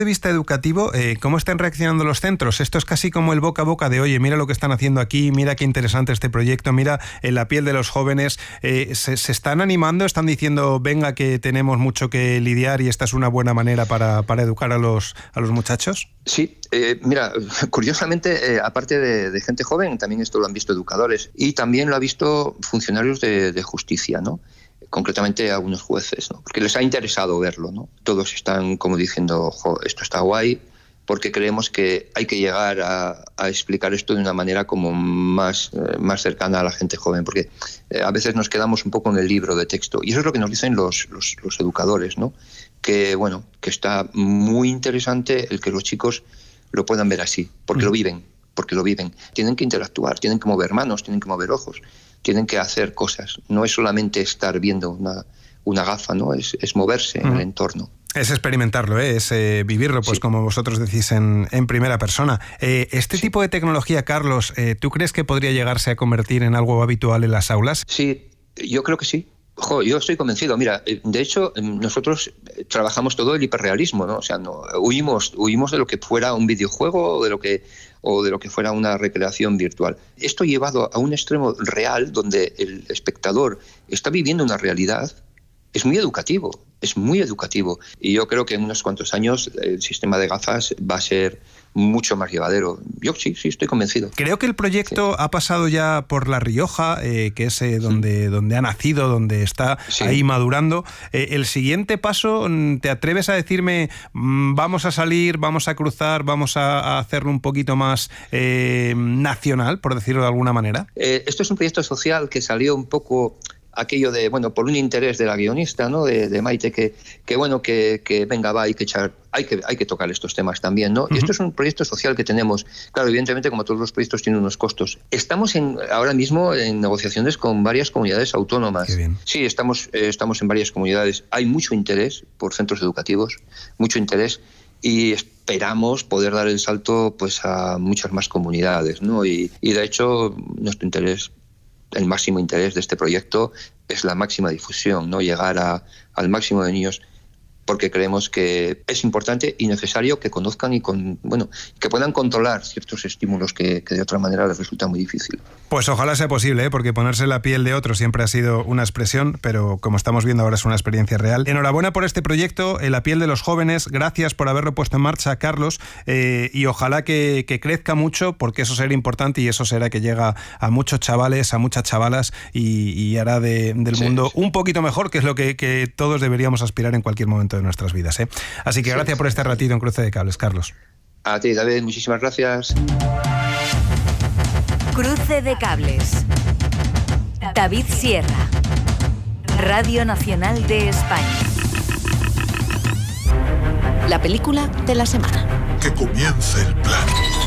de vista educativo, ¿cómo están reaccionando los centros? Esto es casi como el boca a boca de, oye, mira lo que están haciendo aquí, mira qué interesante este proyecto, mira en la piel de los jóvenes. ¿Se están animando? ¿Están diciendo, venga, que tenemos mucho que lidiar y esta es una buena manera para educar a los muchachos? Sí, mira, curiosamente, aparte de gente joven, también esto lo han visto educadores y también lo han visto funcionarios de justicia, ¿no? Concretamente a algunos jueces, ¿no? Porque les ha interesado verlo, ¿no? Todos están como diciendo, esto está guay, porque creemos que hay que llegar a explicar esto de una manera como más cercana a la gente joven, porque a veces nos quedamos un poco en el libro de texto, y eso es lo que nos dicen los educadores, ¿no? Que, bueno, que está muy interesante el que los chicos lo puedan ver así, porque lo viven. Tienen que interactuar, tienen que mover manos, tienen que mover ojos, tienen que hacer cosas. No es solamente estar viendo una gafa, ¿no? Es moverse en el entorno. Es experimentarlo, es vivirlo, pues sí. Como vosotros decís en primera persona. ¿Este tipo de tecnología, Carlos, tú crees que podría llegarse a convertir en algo habitual en las aulas? Sí, yo creo que sí. Yo estoy convencido. Mira, de hecho, nosotros trabajamos todo el hiperrealismo, ¿no? O sea, huimos de lo que fuera un videojuego o de lo que fuera una recreación virtual. Esto llevado a un extremo real, donde el espectador está viviendo una realidad, es muy educativo. Y yo creo que en unos cuantos años el sistema de gafas va a ser mucho más llevadero. Yo sí, estoy convencido. Creo que el proyecto ha pasado ya por La Rioja, que es donde ha nacido, donde está ahí madurando. El siguiente paso, ¿te atreves a decirme, vamos a salir, vamos a cruzar, vamos a hacerlo un poquito más nacional, por decirlo de alguna manera? Esto es un proyecto social que salió un poco aquello de, bueno, por un interés de la guionista, ¿no? De Maite, que venga, hay que tocar estos temas también, ¿no? Y esto es un proyecto social que tenemos. Claro, evidentemente, como todos los proyectos, tienen unos costos. Estamos ahora mismo en negociaciones con varias comunidades autónomas. Qué bien. Sí, estamos en varias comunidades. Hay mucho interés por centros educativos, mucho interés, y esperamos poder dar el salto, pues, a muchas más comunidades, ¿no? Y de hecho, nuestro interés, el máximo interés de este proyecto es la máxima difusión, ¿no? Llegar al máximo de niños, porque creemos que es importante y necesario que conozcan y que puedan controlar ciertos estímulos que de otra manera les resulta muy difícil. Pues ojalá sea posible, porque ponerse la piel de otro siempre ha sido una expresión, pero como estamos viendo ahora es una experiencia real. Enhorabuena por este proyecto, La piel de los jóvenes. Gracias por haberlo puesto en marcha, Carlos, y ojalá que crezca mucho, porque eso será importante y eso será que llega a muchos chavales, a muchas chavalas, y hará del mundo un poquito mejor, que es lo que todos deberíamos aspirar en cualquier momento de nuestras vidas, ¿eh? Así que gracias por este ratito en Cruce de Cables, Carlos. A ti, David, muchísimas gracias. Cruce de Cables. David Sierra, Radio Nacional de España. La película de la semana. Que comience el plan.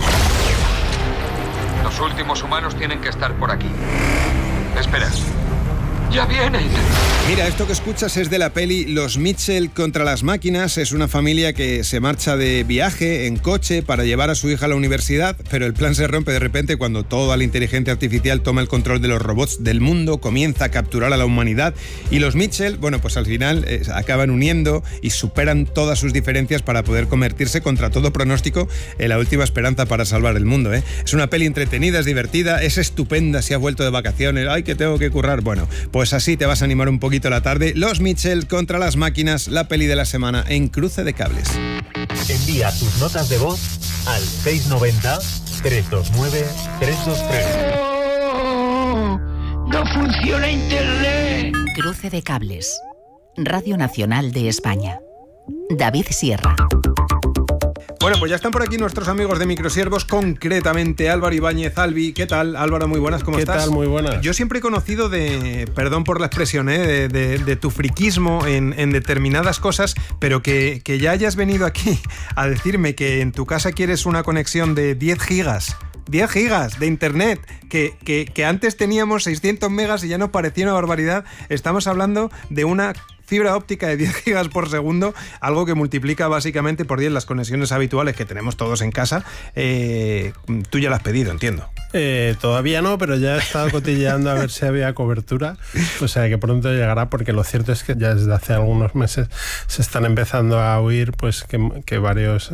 Los últimos humanos tienen que estar por aquí. Espera. ¡Ya vienen! Mira, esto que escuchas es de la peli Los Mitchell contra las máquinas. Es una familia que se marcha de viaje en coche para llevar a su hija a la universidad, pero el plan se rompe de repente cuando toda la inteligencia artificial toma el control de los robots del mundo, comienza a capturar a la humanidad, y los Mitchell, bueno, pues al final acaban uniendo y superan todas sus diferencias para poder convertirse, contra todo pronóstico, en la última esperanza para salvar el mundo, ¿eh? Es una peli entretenida, es divertida, es estupenda si has vuelto de vacaciones. ¡Ay, que tengo que currar! Bueno, pues así te vas a animar un poquito la tarde. Los Mitchell contra las máquinas, la peli de la semana en Cruce de Cables. Envía tus notas de voz al 690-329-323. ¡No funciona Internet! Cruce de Cables. Radio Nacional de España. David Sierra. Bueno, pues ya están por aquí nuestros amigos de Microsiervos, concretamente Álvaro Ibáñez. Albi, ¿qué tal? Álvaro, muy buenas, ¿cómo estás? ¿Qué tal? Muy buenas. Yo siempre he conocido perdón por la expresión, de tu friquismo en determinadas cosas, pero que ya hayas venido aquí a decirme que en tu casa quieres una conexión de 10 gigas. 10 gigas de internet, que antes teníamos 600 megas y ya nos parecía una barbaridad. Estamos hablando de una fibra óptica de 10 gigas por segundo, algo que multiplica básicamente por 10 las conexiones habituales que tenemos todos en casa. Tú ya la has pedido, entiendo. Todavía no, pero ya he estado cotilleando a ver si había cobertura, o sea que pronto llegará, porque lo cierto es que ya desde hace algunos meses se están empezando a oír pues que varios